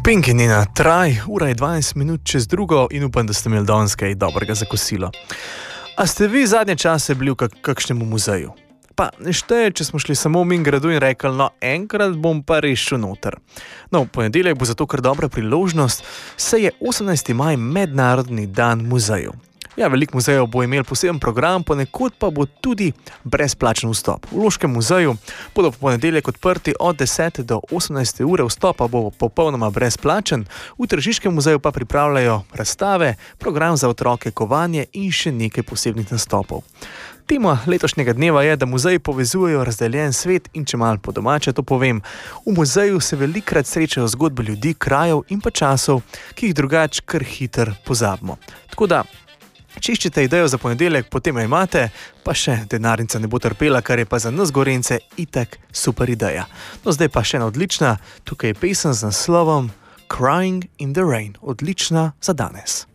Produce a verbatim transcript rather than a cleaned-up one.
Pink in njena traj, ura je dvanajst minut čez drugo in upam, da ste imeli danes kaj dobrega za kosilo. A ste vi zadnje čase bili v kak kakšnemu muzeju? Pa ne šteje, če smo šli samo v Minggradu in rekli, no enkrat bom pa rešil noter. No, v ponedeljek bo zato kar dobra priložnost, saj je osemnajsti maj mednarodni dan muzejev. Ja, veliko muzejev bo imel poseben program, ponekod pa bo tudi brezplačen vstop. V Loškem muzeju bodo v ponedeljek odprti od desete do osemnajste ure, vstop pa bo popolnoma brezplačen, v Tržiškem muzeju pa pripravljajo razstave, program za otroke, kovanje in še nekaj posebnih nastopov. Tema letošnjega dneva je, da muzeji povezujejo razdeljen svet in če malo po domače to povem, v muzeju se velikokrat srečajo zgodbe ljudi, krajev in pa časov, ki jih drugače kar hitro pozabimo. Tako da, če iščete idejo za ponedeljek, potem jo imate, pa še denarnica ne bo trpela, kar je pa za nas Gorenjce itak super ideja. No, zdaj pa še ena odlična, tukaj je pesem z naslovom Crying in the Rain, odlična za danes.